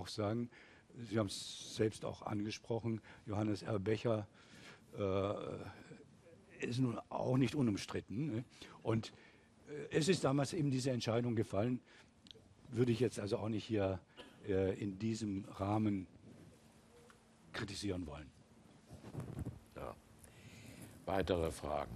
auch sagen, Sie haben es selbst auch angesprochen, Johannes R. Becher ist nun auch nicht unumstritten. Ne? Und es ist damals eben diese Entscheidung gefallen, würde ich jetzt also auch nicht hier in diesem Rahmen kritisieren wollen. Ja. Weitere Fragen?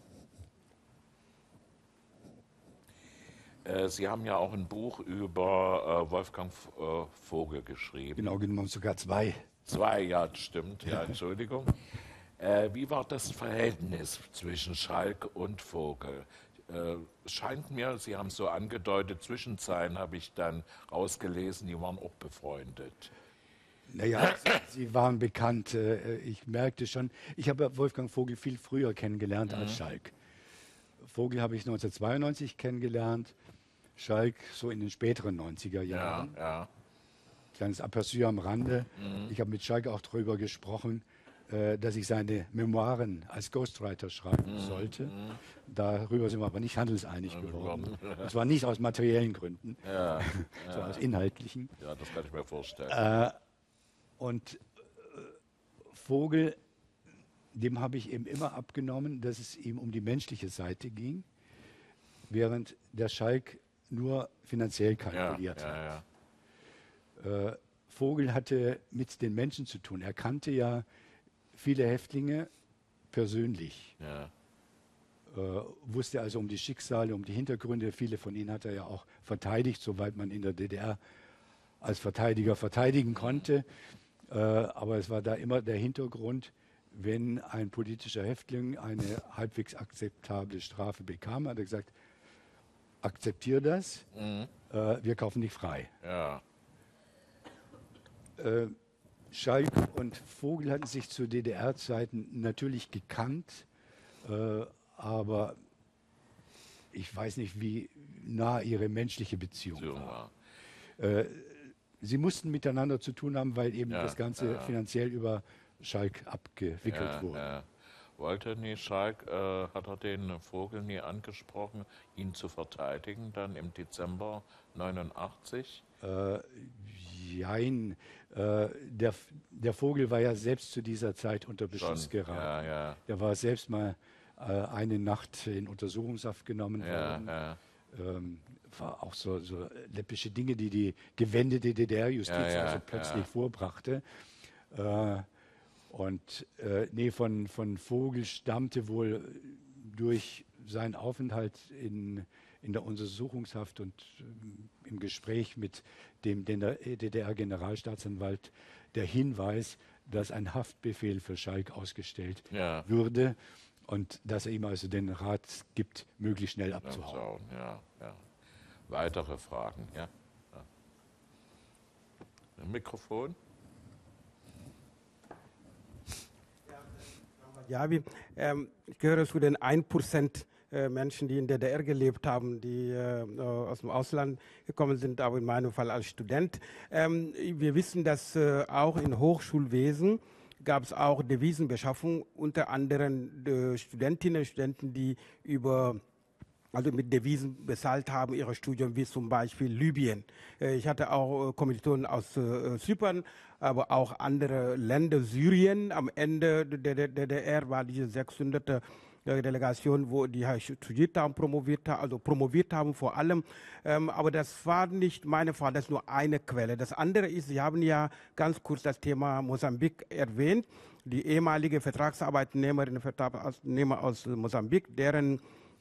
Sie haben ja auch ein Buch über Wolfgang Vogel geschrieben. Genau genommen sogar zwei. Zwei, ja, stimmt, ja, Entschuldigung. Wie war das Verhältnis zwischen Schalk und Vogel? Scheint mir, Sie haben es so angedeutet, Zwischenzeilen habe ich dann rausgelesen, die waren auch befreundet. Naja, sie waren bekannt. Ich merkte schon, ich habe Wolfgang Vogel viel früher kennengelernt als Schalk. Vogel habe ich 1992 kennengelernt, Schalk so in den späteren 90er Jahren. Ja, ja. Kleines Aperçu am Rande. Ich habe mit Schalk auch darüber gesprochen, dass ich seine Memoiren als Ghostwriter schreiben sollte. Darüber sind wir aber nicht handelseinig geworden. Und zwar nicht aus materiellen Gründen, sondern aus inhaltlichen. Ja, das kann ich mir vorstellen. Und Vogel, dem habe ich eben immer abgenommen, dass es ihm um die menschliche Seite ging, während der Schalk nur finanziell kalkuliert hat. Vogel hatte mit den Menschen zu tun. Er kannte ja viele Häftlinge persönlich, wusste also um die Schicksale, um die Hintergründe. Viele von ihnen hat er ja auch verteidigt, soweit man in der DDR als Verteidiger verteidigen konnte. Aber es war da immer der Hintergrund, wenn ein politischer Häftling eine halbwegs akzeptable Strafe bekam, hat er gesagt, akzeptiere das, wir kaufen dich frei. Ja. Schalk und Vogel hatten sich zu DDR-Zeiten natürlich gekannt, aber ich weiß nicht, wie nah ihre menschliche Beziehung war. Sie mussten miteinander zu tun haben, weil eben das Ganze finanziell über Schalk abgewickelt wurde. Wollte nie Schalk, hat er den Vogel nie angesprochen, ihn zu verteidigen, dann im Dezember 89? Jein. Der Vogel war ja selbst zu dieser Zeit unter Beschuss geraten. Der war selbst mal eine Nacht in Untersuchungshaft genommen worden. War auch so läppische Dinge, die die gewendete DDR-Justiz also plötzlich vorbrachte. Von Vogel stammte wohl durch seinen Aufenthalt in der Untersuchungshaft und im Gespräch mit dem DDR-Generalstaatsanwalt der Hinweis, dass ein Haftbefehl für Schalk ausgestellt würde und dass er ihm also den Rat gibt, möglichst schnell abzuhauen. Weitere Fragen? Ein Mikrofon? Ja, ich gehöre zu den 1% Menschen, die in der DDR gelebt haben, die aus dem Ausland gekommen sind, aber in meinem Fall als Student. Wir wissen, dass auch im Hochschulwesen gab es auch Devisenbeschaffung, unter anderem Studentinnen und Studenten, die mit Devisen bezahlt haben, ihre Studium, wie zum Beispiel Libyen. Ich hatte auch Kommilitonen aus Zypern, aber auch andere Länder, Syrien. Am Ende der DDR war diese 600 Delegation, wo die studiert haben, promoviert haben vor allem. Aber das war nicht meine Fall, das ist nur eine Quelle. Das andere ist, Sie haben ja ganz kurz das Thema Mosambik erwähnt. Die ehemalige Vertragsarbeitnehmerinnen und Vertragsarbeitnehmer aus Mosambik, deren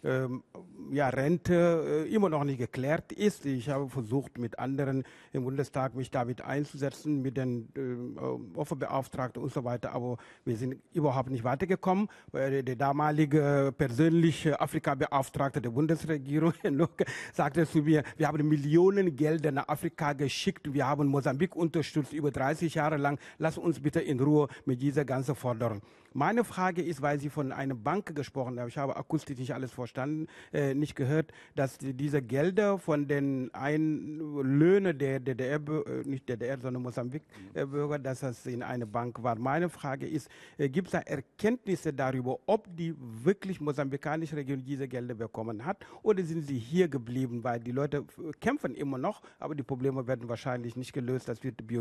Rente immer noch nicht geklärt ist. Ich habe versucht, mit anderen im Bundestag mich damit einzusetzen, mit den Opferbeauftragten und so weiter, aber wir sind überhaupt nicht weitergekommen. Der damalige persönliche Afrika-Beauftragte der Bundesregierung sagte zu mir, wir haben Millionen Gelder nach Afrika geschickt, wir haben Mosambik unterstützt über 30 Jahre lang, lass uns bitte in Ruhe mit dieser ganzen Forderung. Meine Frage ist, weil Sie von einer Bank gesprochen haben, ich habe akustisch nicht alles verstanden, nicht gehört, dass diese Gelder von den Löhnen der DDR, nicht DDR, sondern Mosambik-Bürger, dass das in eine Bank war. Meine Frage ist, gibt es da Erkenntnisse darüber, ob die wirklich mosambikanische Region diese Gelder bekommen hat oder sind sie hier geblieben, weil die Leute kämpfen immer noch, aber die Probleme werden wahrscheinlich nicht gelöst, das wird